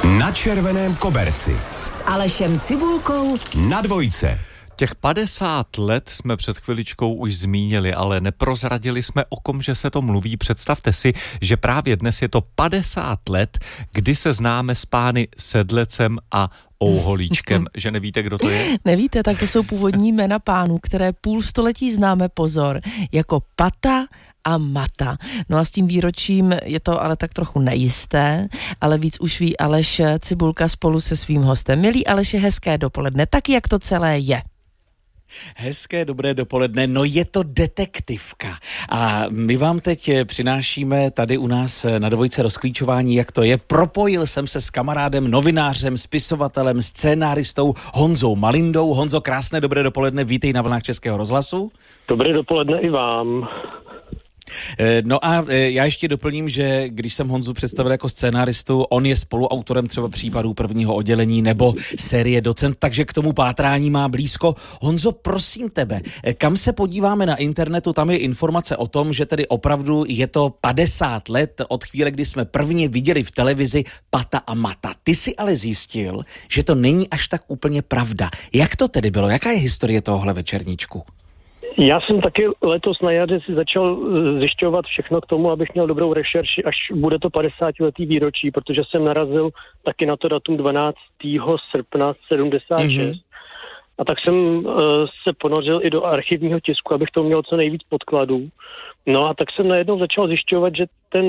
Na červeném koberci s Alešem Cibulkou na Dvojce. Těch 50 let jsme před chviličkou už zmínili, ale neprozradili jsme, o kom že se to mluví. Představte si, že právě dnes je to 50 let, kdy se známe s pány Sedlecem a Ouholíčkem. Že nevíte, kdo to je? Nevíte, tak to jsou původní jména pánů, které půl století známe, pozor, jako Pata a Mata. No a s tím výročím je to ale tak trochu nejisté, ale víc už ví Aleš Cibulka spolu se svým hostem. Milý Aleši, hezké dopoledne, tak jak to celé je? Hezké dobré dopoledne, no je to detektivka a my vám teď přinášíme tady u nás na Dvojce rozklíčování, jak to je. Propojil jsem se s kamarádem, novinářem, spisovatelem, scénáristou Honzou Malindou. Honzo, krásné dobré dopoledne, vítej na vlnách Českého rozhlasu. Dobré dopoledne i vám. No a já ještě doplním, že když jsem Honzu představil jako scénáristu, on je spoluautorem třeba případů Prvního oddělení nebo série Docent, takže k tomu pátrání má blízko. Honzo, prosím tebe, kam se podíváme na internetu, tam je informace o tom, že tedy opravdu je to 50 let od chvíle, kdy jsme prvně viděli v televizi Pata a Mata. Ty si ale zjistil, že to není až tak úplně pravda. Jak to tedy bylo? Jaká je historie tohohle večerníčku? Já jsem taky letos na jaře si začal zjišťovat všechno k tomu, abych měl dobrou rešerši, až bude to 50letý výročí, protože jsem narazil taky na to datum 12. srpna 76. A tak jsem se ponořil i do archivního tisku, abych to měl co nejvíc podkladů. No a tak jsem najednou začal zjišťovat, že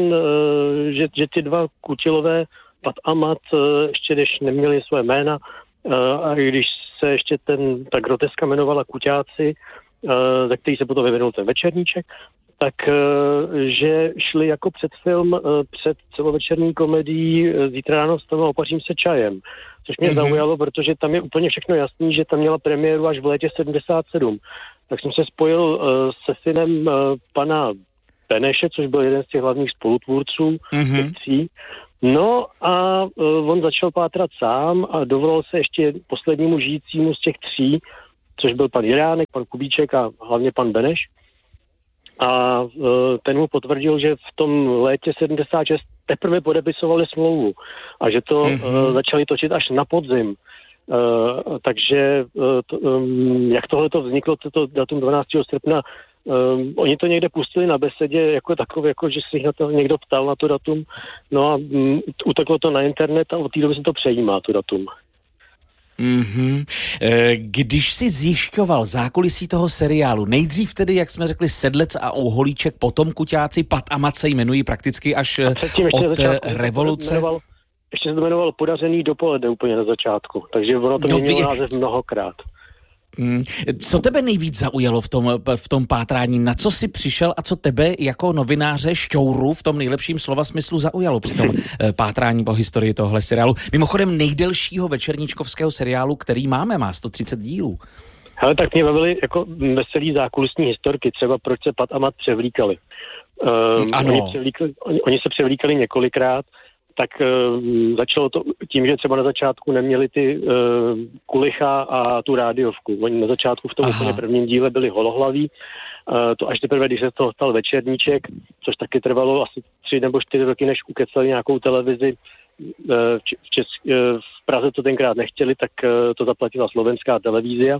že ty dva Kutilové, Pat a Mat, ještě když neměli své jména, a když se ještě ta groteska jmenovala Kuťáci, za který se potom vyvinul ten večerníček, tak že šli jako předfilm před celovečerní komedií Zítra ráno vstanu a opařím se čajem. Což mě zaujalo, protože tam je úplně všechno jasný, že tam měla premiéru až v létě 77. Tak jsem se spojil se synem pana Beneše, což byl jeden z těch hlavních spolutvůrců fikcí. No a on začal pátrat sám a dovolil se ještě poslednímu žijícímu z těch tří, což byl pan Jiránek, pan Kubíček a hlavně pan Beneš. A ten mu potvrdil, že v tom létě 76 teprve podepisovali smlouvu a že to začali točit až na podzim. Takže jak tohle to vzniklo, toto datum 12. srpna, oni to někde pustili na besedě jako takové, jako že si na to někdo ptal na to datum, no a uteklo to na internet a od té doby se to přejímá, to datum. Když si zjišťoval zákulisí toho seriálu, nejdřív tedy, jak jsme řekli, Sedlec a Ouholíček, potom Kuťáci, Pat a Mat se jmenují prakticky až od revoluce. Ještě se to jmenovalo Podařený dopoledne úplně na začátku, takže ono to měnilo název mnohokrát. Co tebe nejvíc zaujalo v tom pátrání? Na co jsi přišel a co tebe jako novináře šťouru v tom nejlepším slova smyslu zaujalo při tom pátrání po historii tohle seriálu? Mimochodem nejdelšího večerníčkovského seriálu, který máme, má 130 dílů. Hele, tak mě bavily jako veselý zákulisní historky, třeba proč se Pat a Mat převlíkali. Ano. Oni se převlíkali několikrát, tak začalo to tím, že třeba na začátku neměli ty kulicha a tu rádiovku. Oni na začátku v tom úplně prvním díle byli holohlaví, to až teprve, když se toho stal večerníček, což taky trvalo asi 3 nebo 4 roky, než ukecali nějakou televizi. V Praze to tenkrát nechtěli, tak to zaplatila slovenská televízia.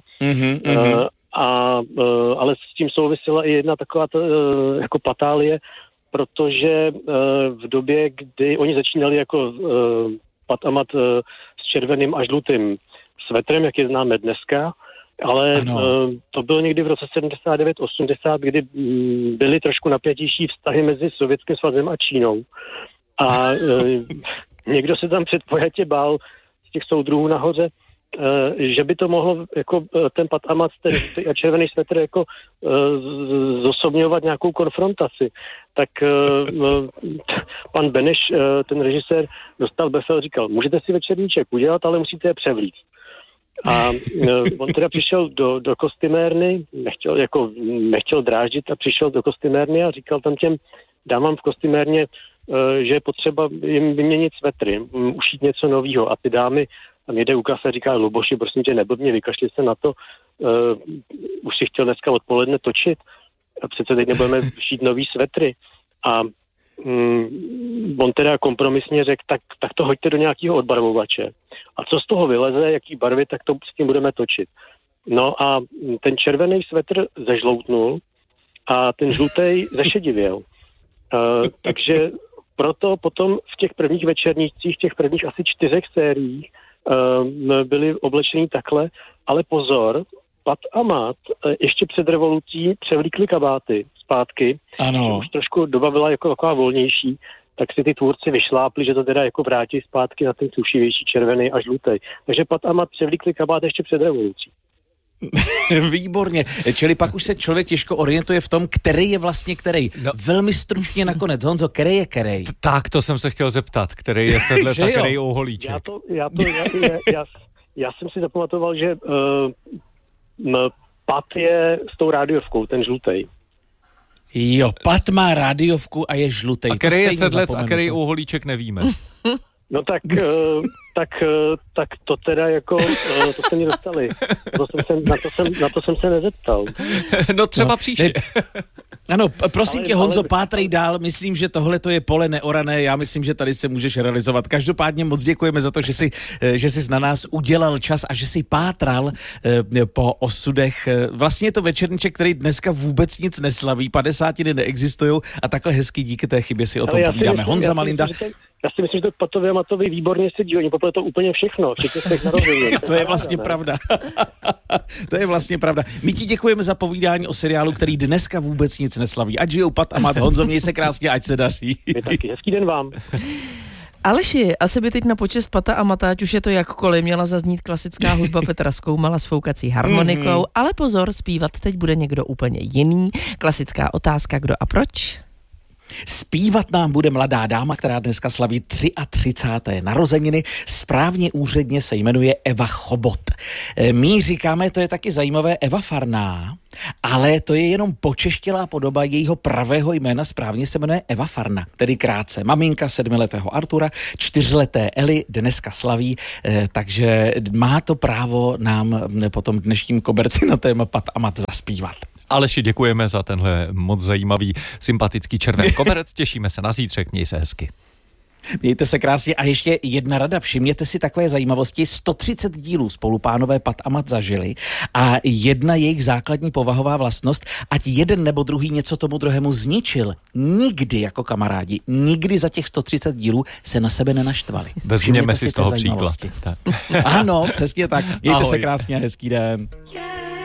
Ale s tím souvisela i jedna taková jako patálie, protože v době, kdy oni začínali jako Pat a Mat s červeným a žlutým svetrem, jak je známe dneska, ale to bylo někdy v roce 79-80, kdy byly trošku napětější vztahy mezi Sovětským svazem a Čínou. A někdo se tam předpojatě bál z těch soudruhů nahoře, že by to mohlo jako ten Pat a Mat a červený svetr jako zosobňovat nějakou konfrontaci. Tak pan Beneš, ten režisér, dostal befel, říkal, můžete si večerníček udělat, ale musíte je převlíct. A on teda přišel do kostymérny, nechtěl dráždit a přišel do kostymérny a říkal tam těm dámám v kostymérně, že je potřeba jim vyměnit svetry, ušít něco novýho. A ty dámy tam jede u kafe a říká, Luboši, prosím tě, neblbně, vykašli se na to, už si chtěl dneska odpoledne točit a přece teď nebudeme šít nový svetry. A on teda kompromisně řekl, tak to hoďte do nějakého odbarvovače. A co z toho vyleze, jaký barvy, tak to s tím budeme točit. No a ten červený svetr zežloutnul a ten žlutej zešedivěl. Takže proto potom v těch prvních večernících, těch prvních asi 4 sériích byli oblečení takhle, ale pozor, Pat a Mat ještě před revolucí převlíkli kabáty zpátky. Ano. Už trošku doba byla jako taková volnější, tak si ty tvůrci vyšlápli, že to teda jako vrátí zpátky na ten slušivější červený a žlutý. Takže Pat a Mat převlíkli kabát ještě před revolucí. Výborně. Čili pak už se člověk těžko orientuje v tom, který je vlastně který. No. Velmi stručně nakonec. Honzo, který je který? Tak, to jsem se chtěl zeptat. Který je Sedlec a který je Uholíček? Já jsem si zapamatoval, že Pat je s tou rádiovkou, ten žlutej. Jo, Pat má rádiovku a je žlutej. A který je Sedlec a který je Uholíček, nevíme. No tak to teda jako, to se mi dostali. Na to jsem se nezeptal. No třeba příště. Ano, prosím tě, Honzo, pátrej dál, myslím, že tohle to je pole neorané, já myslím, že tady se můžeš realizovat. Každopádně moc děkujeme za to, že jsi na nás udělal čas a že jsi pátral po osudech. Vlastně je to večerníček, který dneska vůbec nic neslaví, 50 neexistují a takhle hezky díky té chybě si o tom povídáme. Honza Malinda. Já si myslím, že to Patovi a Matovi výborně sedí, oni popletou úplně všechno, včetně svých narození. To je vlastně pravda. To je vlastně pravda. My ti děkujeme za povídání o seriálu, který dneska vůbec nic neslaví. Ať žijou Pat a Mat. Honzo, měj se krásně, ať se daří. My taky. Hezký den vám. Aleši, asi by teď na počest Pata a Mata, ať už je to jakkoliv, měla zaznít klasická hudba Petra Skoumala s foukací harmonikou, ale pozor, zpívat teď bude někdo úplně jiný. Klasická otázka, kdo a proč? Zpívat nám bude mladá dáma, která dneska slaví 33. narozeniny. Správně úředně se jmenuje Eva Chobot. My říkáme, to je taky zajímavé, Eva Farná, ale to je jenom počeštělá podoba jejího pravého jména, správně se jmenuje Eva Farna, tedy krátce. Maminka 7letého Artura, 4leté Eli dneska slaví, takže má to právo nám po tom dnešním koberci na téma Pat a Mat zaspívat. Aleši, děkujeme za tenhle moc zajímavý, sympatický červený koberec. Těšíme se na zítřek, měj se hezky. Mějte se krásně a ještě jedna rada, všimněte si takové zajímavosti, 130 dílů spolu pánové Pat a Mat zažili a jedna jejich základní povahová vlastnost, ať jeden nebo druhý něco tomu druhému zničil, nikdy jako kamarádi, nikdy za těch 130 dílů se na sebe nenaštvali. Vezměme si z toho příklad. Ano, přesně tak. Mějte se krásně a hezký den.